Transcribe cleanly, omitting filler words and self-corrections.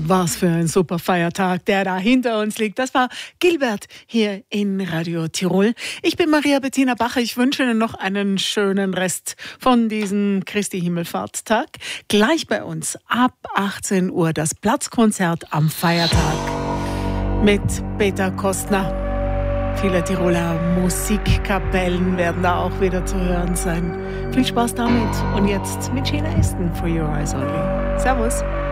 Was für ein super Feiertag, der da hinter uns liegt. Das war Gilbert hier in Radio Tirol. Ich bin Maria Bettina Bacher. Ich wünsche Ihnen noch einen schönen Rest von diesem Christi Himmelfahrtstag. Gleich bei uns ab 18 Uhr das Platzkonzert am Feiertag mit Peter Kostner. Viele Tiroler Musikkapellen werden da auch wieder zu hören sein. Viel Spaß damit und jetzt mit Sheila Aston for Your Eyes Only. Servus.